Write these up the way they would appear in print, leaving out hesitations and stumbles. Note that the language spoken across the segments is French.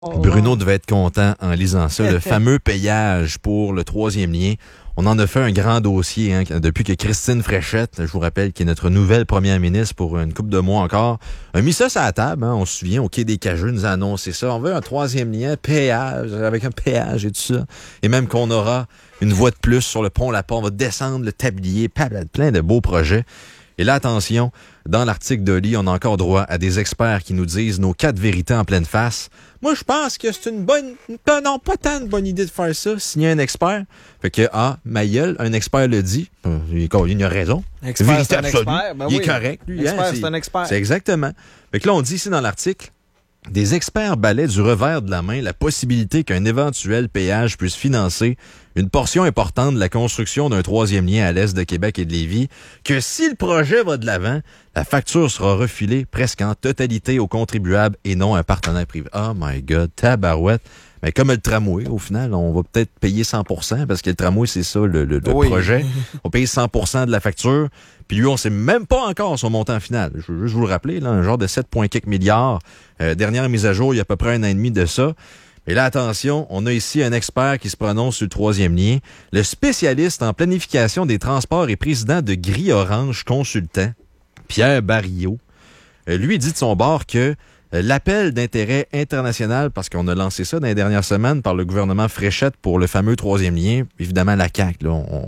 Bruno devait être content en lisant ça. Le fameux payage pour le troisième lien. On en a fait un grand dossier depuis que Christine Fréchette, je vous rappelle, qui est notre nouvelle première ministre pour une couple de mois encore, a mis ça sur la table. On se souvient, au Quai des Cageux, nous a annoncé ça. On veut un troisième lien, péage, avec un péage et tout ça. Et même qu'on aura une voie de plus sur le pont La Porte. On va descendre le tablier, plein de beaux projets. Et là, attention, dans l'article d'Oli, on a encore droit à des experts qui nous disent nos 4 vérités en pleine face. Moi, je pense que c'est une bonne... Non, pas tant une bonne idée de faire ça, signer un expert. Fait que, ma gueule, un expert le dit. Il a raison. Expert, c'est un expert. Ben il est correct, lui. Expert, c'est un expert. C'est exactement. Fait que là, on dit ici dans l'article, des experts balaient du revers de la main la possibilité qu'un éventuel péage puisse financer une portion importante de la construction d'un troisième lien à l'est de Québec et de Lévis, que si le projet va de l'avant, la facture sera refilée presque en totalité aux contribuables et non à un partenaire privé. Oh my God, tabarouette. Mais comme le tramway, au final, on va peut-être payer 100%, parce que le tramway, c'est ça, le projet. On paye 100% de la facture, puis lui, on sait même pas encore son montant final. Je veux juste vous le rappeler, là, un genre de 7,4 milliards. Dernière mise à jour, il y a à peu près 1 an et demi de ça. Et là, attention, on a ici un expert qui se prononce sur le troisième lien, le spécialiste en planification des transports et président de Gris Orange Consultant, Pierre Barillot. Lui, dit de son bord que l'appel d'intérêt international, parce qu'on a lancé ça dans les dernières semaines par le gouvernement Fréchette pour le fameux troisième lien, évidemment la CAQ, là,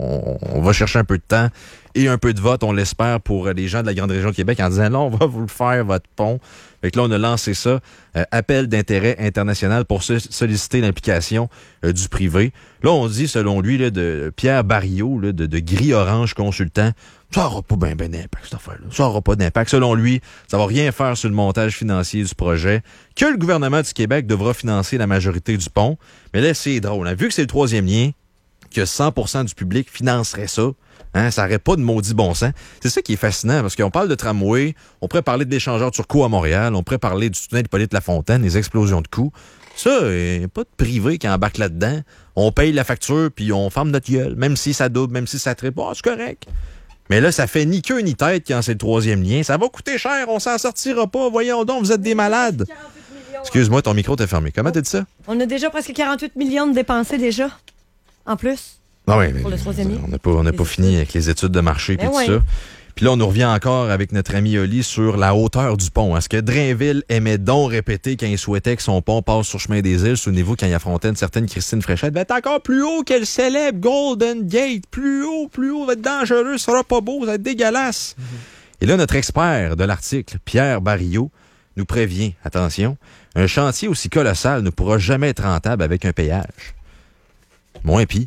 on va chercher un peu de temps et un peu de vote, on l'espère, pour les gens de la grande région de Québec en disant là, on va vous le faire, votre pont. Fait que là, on a lancé ça, appel d'intérêt international pour solliciter l'implication du privé. Là, on dit, selon lui, là, de Pierre Barillot, là, de Gris Orange Consultant, ça n'aura pas ben d'impact, cette affaire-là. Ça n'aura pas d'impact. Selon lui, ça va rien faire sur le montage financier du projet, que le gouvernement du Québec devra financer la majorité du pont. Mais là, c'est drôle. Vu que c'est le troisième lien, que 100% du public financerait ça, ça n'aurait pas de maudit bon sens. C'est ça qui est fascinant, parce qu'on parle de tramway, on pourrait parler de l'échangeur Turcot à Montréal, on pourrait parler du tunnel Hippolyte-Lafontaine, les explosions de coûts. Ça, il n'y a pas de privé qui embarque là-dedans. On paye la facture, puis on ferme notre gueule. Même si ça double, même si ça triple, c'est correct. Mais là, ça fait ni queue ni tête quand c'est le troisième lien. Ça va coûter cher, on s'en sortira pas. Voyons donc, vous êtes des malades. Excuse-moi, ton micro t'est fermé. Comment t'as dit ça? On a déjà presque 48 millions de dépensés déjà, en plus. Ah oui, pour le troisième lien. On n'a pas fini avec les études de marché et tout ça. Puis là, on nous revient encore avec notre ami Oli sur la hauteur du pont. Est-ce que Drainville aimait donc répéter quand il souhaitait que son pont passe sur chemin des îles? Souvenez-vous, quand il affrontait une certaine Christine Fréchette, va être encore plus haut que le célèbre Golden Gate. Plus haut, va être dangereux, ça sera pas beau, ça va être dégueulasse. Et là, notre expert de l'article, Pierre Barillot, nous prévient, attention, un chantier aussi colossal ne pourra jamais être rentable avec un péage. Moins pis.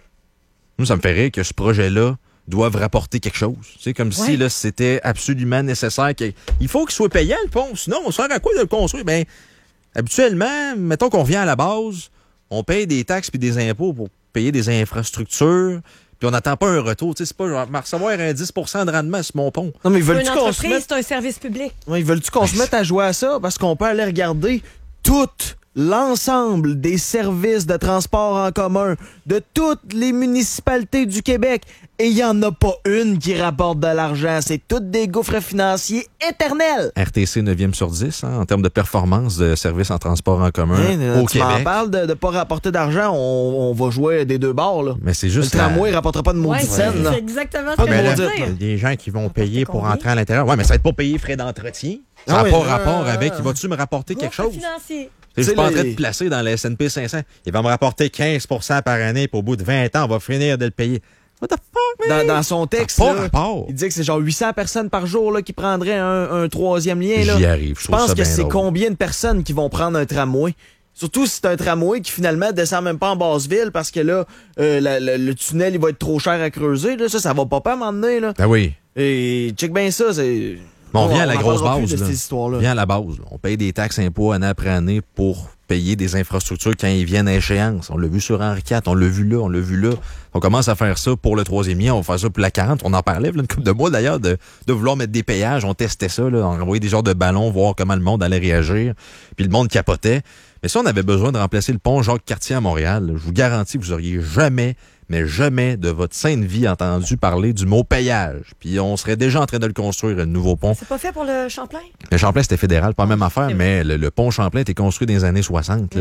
Nous, ça me fait rire que ce projet-là doivent rapporter quelque chose. C'est comme si là, c'était absolument nécessaire. Il faut qu'il soit payant, le pont. Sinon, on sert à quoi de le construire? Ben, habituellement, mettons qu'on revient à la base, on paye des taxes puis des impôts pour payer des infrastructures, puis on n'attend pas un retour. Tu sais, c'est pas genre recevoir un 10% de rendement sur mon pont. Non, mais ils veulent une entreprise, c'est un service public. Ouais, ils veulent-tu qu'on se mette à jouer à ça? Parce qu'on peut aller regarder l'ensemble des services de transport en commun de toutes les municipalités du Québec. Et il n'y en a pas une qui rapporte de l'argent. C'est toutes des gouffres financiers éternels. RTC 9e sur 10, en termes de performance de services en transport en commun au tu Québec. Tu m'en parles de ne pas rapporter d'argent, on va jouer des deux bords. Là. Mais c'est juste le tramway ne rapportera pas de maudite scène. C'est exactement ce que je veux dire. Il y a des gens qui vont payer pour entrer à l'intérieur. Oui, mais ça va être pas payé frais d'entretien. Ça n'a pas rapport avec. Vas-tu me rapporter quelque chose? Financier. Je suis pas en train de placer dans le S&P 500. Il va me rapporter 15% par année, puis au bout de 20 ans, on va finir de le payer. What the fuck, man? Dans son texte, là, il dit que c'est genre 800 personnes par jour là, qui prendraient un troisième lien. Là. J'y arrive. Je pense que c'est combien de personnes qui vont prendre un tramway? Surtout si c'est un tramway qui finalement descend même pas en Basse-Ville parce que là, le tunnel il va être trop cher à creuser. Là. Ça va pas à m'emmener. Là. Ah oui. Et check bien ça, c'est... Bon, on vient à la grosse base. Là. Vient à la base. Là. On paye des taxes impôts année après année pour payer des infrastructures quand ils viennent à échéance. On l'a vu sur Henri IV, on l'a vu là. On commence à faire ça pour le troisième lien, on va faire ça pour la 40. On en parlait là, une couple de mois d'ailleurs de vouloir mettre des péages. On testait ça, là, on envoyait des genres de ballons, voir comment le monde allait réagir. Puis le monde capotait. Mais si on avait besoin de remplacer le pont Jacques-Cartier à Montréal, je vous garantis que vous auriez jamais mais jamais de votre sainte vie entendu parler du mot payage. Puis on serait déjà en train de le construire, le nouveau pont. C'est pas fait pour le Champlain? Le Champlain, c'était fédéral, pas la même affaire, mais le pont Champlain était construit dans les années 60. Là.